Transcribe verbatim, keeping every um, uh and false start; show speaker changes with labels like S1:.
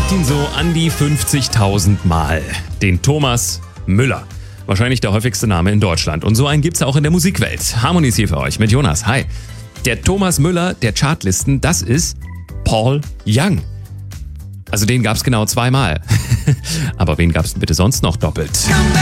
S1: gibt ihn so an die fünfzigtausend Mal. Den Thomas Müller. Wahrscheinlich der häufigste Name in Deutschland. Und so einen gibt's auch in der Musikwelt. Harmonies hier für euch mit Jonas. Hi. Der Thomas Müller der Chartlisten, das ist Paul Young. Also den gab's genau zweimal. Aber wen gab's denn bitte sonst noch doppelt?